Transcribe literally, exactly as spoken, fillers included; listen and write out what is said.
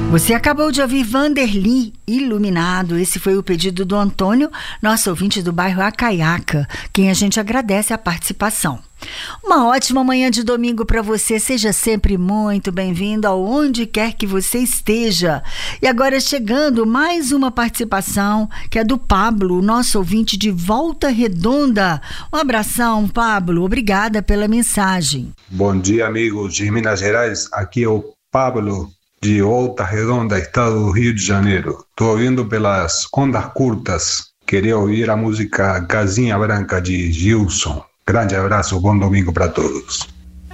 Você acabou de ouvir Vanderly, Iluminado. Esse foi o pedido do Antônio, nosso ouvinte do bairro Acaiaca, quem a gente agradece a participação. Uma ótima manhã de domingo para você, seja sempre muito bem-vindo aonde quer que você esteja. E agora chegando mais uma participação que é do Pablo, nosso ouvinte de Volta Redonda. Um abração, Pablo, obrigada pela mensagem. Bom dia, amigos de Minas Gerais, aqui é o Pablo de Volta Redonda, estado do Rio de Janeiro. Estou ouvindo pelas ondas curtas, queria ouvir a música Casinha Branca de Gilson. Grande abraço, bom domingo para todos.